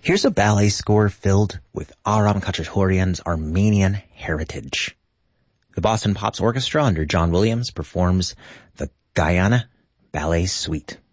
Here's a ballet score filled with Aram Khachaturian's Armenian heritage. The Boston Pops Orchestra under John Williams performs the Guyana Ballet Suite.